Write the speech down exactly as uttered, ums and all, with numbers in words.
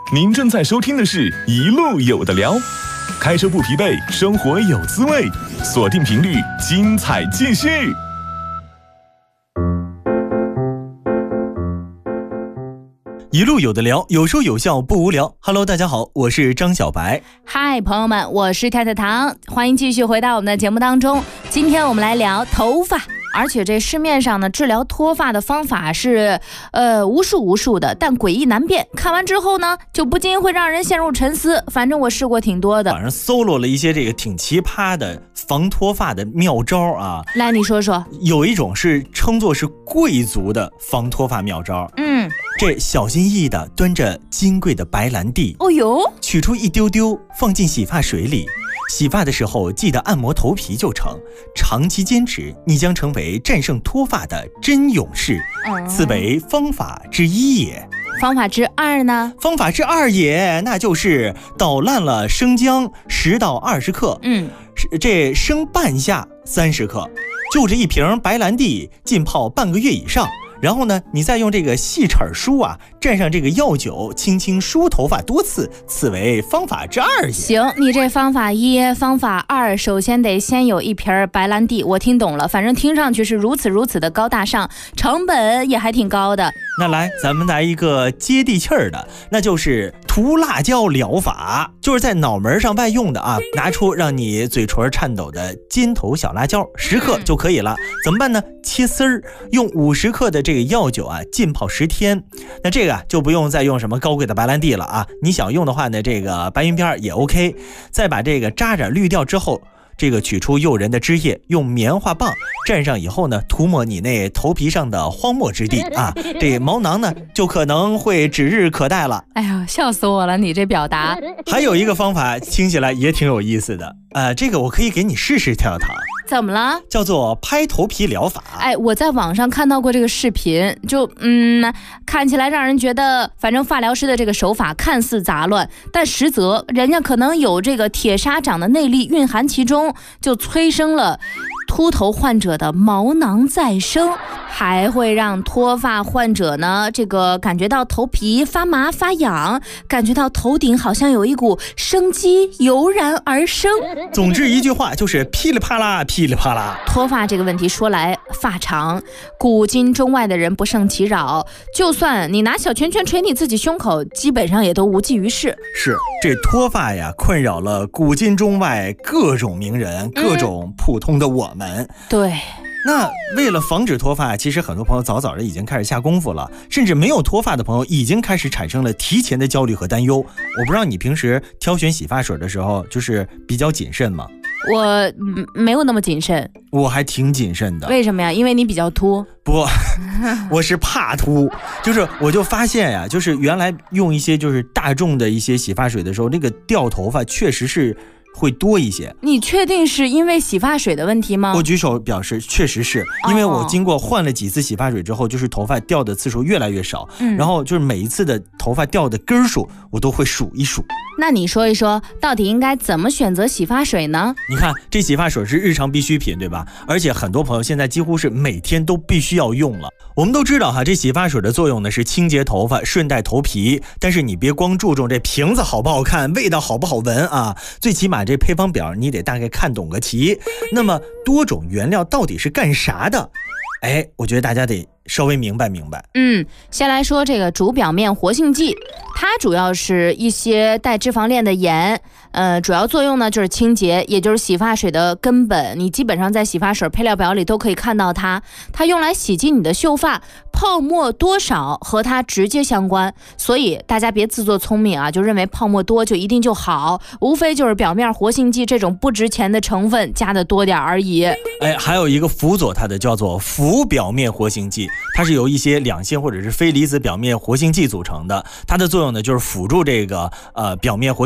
您正在收听的是一路有的聊，开车不疲惫，生活有滋味，锁定频率，精彩继续。 一路有的聊，有说有笑不无聊。Hello， 大家好，我是张小白。 嗨，朋友们，我是太太糖，欢迎继续回到我们的节目当中。今天我们来聊头发。而且这市面上呢，治疗脱发的方法是呃无数无数的，但诡异难辨。看完之后呢，就不禁会让人陷入沉思。反正我试过挺多的， 反正搜罗了一些这个挺奇葩的防脱发的妙招啊。 来，你说说。 有一种是称作是贵族的防脱发妙招。 嗯， 这小心翼翼的端着金贵的白兰地， 哦哟， 取出一丢丢，放进洗发水里。洗发的时候记得按摩头皮就成，长期坚持，你将成为战胜脱发的真勇士。 嗯、 此为方法之一也。 方法之二呢？ 方法之二也，那就是捣烂了生姜十到二十克， 嗯， 这生半夏三十克，就着一瓶白兰地浸泡半个月以上。然后呢，你再用这个细齿梳啊，蘸上这个药酒，轻轻梳头发多次，此为方法之二也。 行，你这方法一，方法二，首先得先有一瓶白兰地，我听懂了，反正听上去是如此如此的高大上，成本也还挺高的。 那来，咱们来一个接地气儿的，那就是涂辣椒疗法，就是在脑门上外用的啊，拿出让你嘴唇颤抖的尖头小辣椒，十克就可以了。怎么办呢？切丝儿，用五十克的这个药酒啊浸泡十天。那这个啊就不用再用什么高贵的白兰地了啊，你想用的话呢，这个白云边也 OK。再把这个渣渣滤掉之后，这个取出诱人的汁液，用棉花棒蘸上以后呢，涂抹你那头皮上的荒漠之地啊，这毛囊呢就可能会指日可待了。 哎呀，笑死我了，你这表达。 还有一个方法听起来也挺有意思的，呃，这个我可以给你试试，跳跳糖。 怎么了？ 叫做拍头皮疗法。 哎，我在网上看到过这个视频，就嗯，看起来让人觉得，反正发疗师的这个手法看似杂乱，但实则人家可能有这个铁砂掌的内力蕴含其中，就催生了秃头患者的毛囊再生，还会让脱发患者呢，这个感觉到头皮发麻发痒，感觉到头顶好像有一股生机油然而生。 总之一句话就是噼里啪啦噼里啪啦。 脱发这个问题说来发长，古今中外的人不胜其扰，就算你拿小拳拳捶你自己胸口，基本上也都无济于事。 是，这脱发呀困扰了古今中外各种名人，各种普通的我们。嗯、 对。 那为了防止脱发，其实很多朋友早早的已经开始下功夫了，甚至没有脱发的朋友已经开始产生了提前的焦虑和担忧。我不知道你平时挑选洗发水的时候就是比较谨慎吗？ 我、嗯、没有那么谨慎。 我还挺谨慎的。 为什么呀？因为你比较秃。 不，我是怕秃。就是我就发现呀，就是原来用一些就是大众的一些洗发水的时候，那个掉头发确实是会多一些。 你确定是因为洗发水的问题吗？ 我举手表示确实是，因为我经过换了几次洗发水之后，就是头发掉的次数越来越少、嗯、然后就是每一次的头发掉的根数我都会数一数。 那你说一说到底应该怎么选择洗发水呢？ 你看这洗发水是日常必需品对吧，而且很多朋友现在几乎是每天都必须要用了。我们都知道哈，这洗发水的作用呢是清洁头发顺带头皮，但是你别光注重这瓶子好不好看，味道好不好闻啊，最起码这配方表你得大概看懂个题。那么多种原料到底是干啥的？哎，我觉得大家得稍微明白明白。 嗯，先来说这个主表面活性剂，它主要是一些带脂肪链的盐，呃，主要作用呢就是清洁，也就是洗发水的根本。你基本上在洗发水配料表里都可以看到它，它用来洗净你的秀发，泡沫多少和它直接相关。所以大家别自作聪明啊，就认为泡沫多就一定就好，无非就是表面活性剂这种不值钱的成分加的多点而已。 哎，还有一个辅佐它的叫做辅表面活性剂，它是由一些两性或者是非离子表面活性剂组成的，它的作用呢就是辅助这个呃表面活